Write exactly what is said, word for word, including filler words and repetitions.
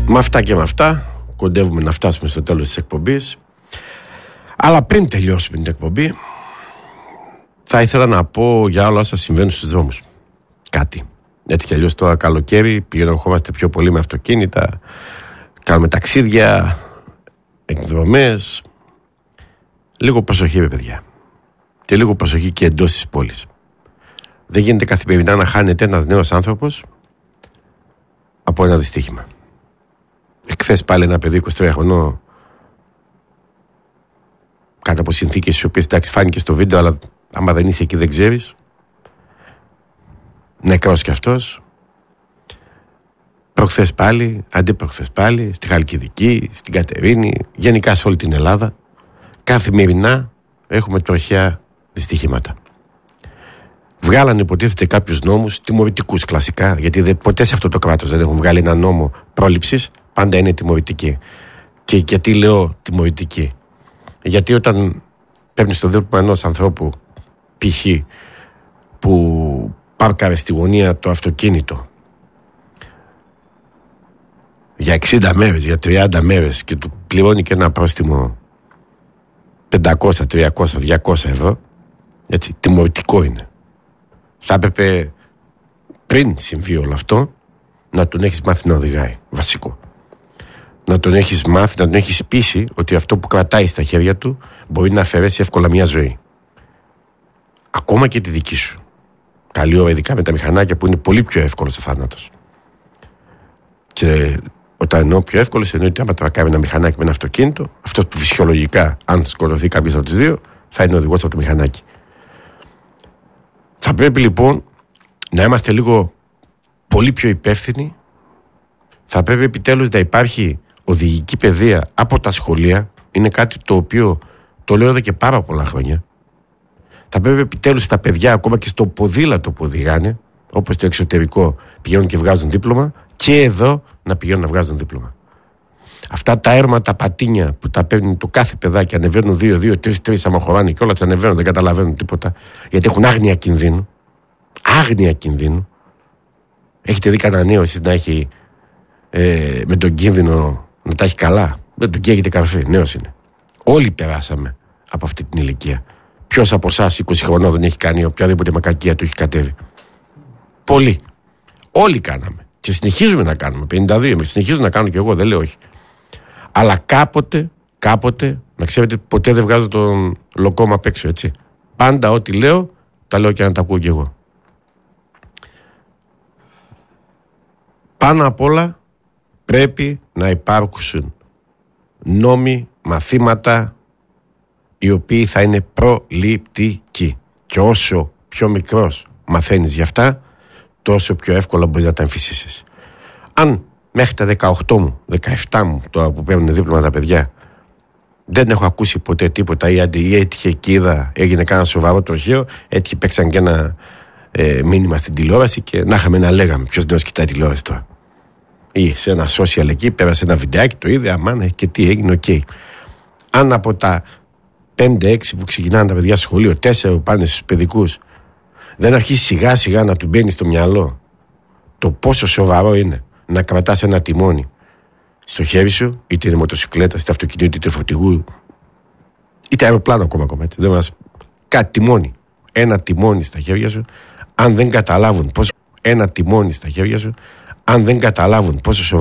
Με αυτά και με αυτά κοντεύουμε να φτάσουμε στο τέλος της εκπομπής. Αλλά πριν τελειώσουμε την εκπομπή, θα ήθελα να πω για όλα όσα συμβαίνουν στους δρόμους κάτι. Έτσι κι αλλιώς τώρα καλοκαίρι πηγαίνουμε πιο πολύ με αυτοκίνητα, κάνουμε ταξίδια, εκδρομές. Λίγο προσοχή, παιδιά. Και λίγο προσοχή και εντός της πόλης. Δεν γίνεται καθημερινά να χάνεται ένας νέος άνθρωπος από ένα δυστύχημα. Εχθές πάλι ένα παιδί είκοσι τρία χρονών, κάτω από συνθήκες τις οποίες εντάξει φάνηκε στο βίντεο, αλλά άμα δεν είσαι εκεί δεν ξέρεις. Νεκρός κι αυτός. Προχθές πάλι, αντί προχθές πάλι, στη Χαλκιδική, στην Κατερίνη, γενικά σε όλη την Ελλάδα. Καθημερινά έχουμε τροχαία δυστυχήματα. Βγάλανε υποτίθεται κάποιους νόμους τιμωρητικούς κλασικά, γιατί δε, ποτέ σε αυτό το κράτος δεν έχουν βγάλει ένα νόμο πρόληψης, πάντα είναι τιμωρητική. Και γιατί λέω τιμωρητική? Γιατί όταν παίρνεις το δίπλωμα ενός ανθρώπου, π.χ. που πάρκαρε στη γωνία το αυτοκίνητο για εξήντα μέρες, για τριάντα μέρες και του πληρώνει και ένα πρόστιμο πεντακόσια, τριακόσια, διακόσια ευρώ, έτσι, τιμωρητικό είναι. Θα έπρεπε πριν συμβεί όλο αυτό να τον έχεις μάθει να οδηγάει, βασικό. Να τον έχεις μάθει, να τον έχεις πείσει ότι αυτό που κρατάει στα χέρια του μπορεί να αφαιρέσει εύκολα μια ζωή. Ακόμα και τη δική σου. Καλή ώρα, ειδικά με τα μηχανάκια που είναι πολύ πιο εύκολος ο θάνατος. Και όταν εννοώ πιο εύκολος, εννοεί ότι άμα τρακάρει ένα μηχανάκι με ένα αυτοκίνητο, αυτός που φυσιολογικά, αν σκοτωθεί κάποιος από τις δύο, θα είναι ο οδηγός από το μηχανάκι. Θα πρέπει λοιπόν να είμαστε λίγο πολύ πιο υπεύθυνοι. Θα πρέπει επιτέλους να υπάρχει οδηγική παιδεία από τα σχολεία. Είναι κάτι το οποίο το λέω εδώ και πάρα πολλά χρόνια. Θα πρέπει επιτέλους τα παιδιά, ακόμα και στο ποδήλατο που οδηγάνε, όπως στο εξωτερικό πηγαίνουν και βγάζουν δίπλωμα, και εδώ να πηγαίνουν να βγάζουν δίπλωμα. Αυτά τα έρμα, τα πατίνια που τα παίρνει το κάθε παιδάκι, ανεβαίνουν δύο δύο, τρία τρία, άμα χωράνε και όλα τι ανεβαίνουν, δεν καταλαβαίνουν τίποτα, γιατί έχουν άγνοια κινδύνου. Άγνοια κινδύνου. Έχετε δει κανένα νέο εσείς να έχει ε, με τον κίνδυνο να τα έχει καλά? Δεν τον καίγεται καρφί, νέος είναι. Όλοι περάσαμε από αυτή την ηλικία. Ποιος από εσάς είκοσι χρονών δεν έχει κάνει οποιαδήποτε μακακία του έχει κατέβει? Πολλοί. Όλοι κάναμε. Και συνεχίζουμε να κάνουμε. πενήντα δύο, συνεχίζω να κάνω κι εγώ, δεν λέω όχι. Αλλά κάποτε, κάποτε, να ξέρετε, ποτέ δεν βγάζω τον λοκόμα απ' έξω, έτσι. Πάντα ό,τι λέω, τα λέω και να τα ακούω κι εγώ. Πάνω απ' όλα πρέπει να υπάρξουν νόμοι, μαθήματα, οι οποίοι θα είναι προληπτικοί. Και όσο πιο μικρός μαθαίνεις γι' αυτά, τόσο πιο εύκολα μπορείς να τα εμφυσίσεις. Αν μέχρι τα δεκαοκτώ μου, δεκαεπτά μου, τώρα που παίρνουν δίπλωμα τα παιδιά, δεν έχω ακούσει ποτέ τίποτα, ή αντί ή έτυχε και είδα, έγινε κάνα σοβαρό τροχαίο, έτυχε παίξαν και ένα ε, μήνυμα στην τηλεόραση και να είχαμε να λέγαμε ποιος δεν κοιτάει τηλεόραση τώρα. Ή σε ένα social εκεί πέρασε ένα βιντεάκι, το είδε, αμάν, και τι έγινε, οκ. Okay. Αν από τα πέντε έξι που ξεκινάνε τα παιδιά σχολείο, τέσσερα που πάνε στους παιδικούς, δεν αρχίσει σιγά σιγά να του μπαίνει στο μυαλό το πόσο σοβαρό είναι να κρατάς ένα τιμόνι στο χέρι σου, είτε είναι μοτοσυκλέτα, είτε αυτοκινήτου, είτε φορτηγού, είτε αεροπλάνο ακόμα, ακόμα έτσι. Δεν μας... Κάτι τιμόνι. Ένα τιμόνι στα χέρια σου, αν δεν καταλάβουν πόσο. Ένα τιμόνι στα χέρια σου, αν δεν καταλάβουν πόσο σοβαρό.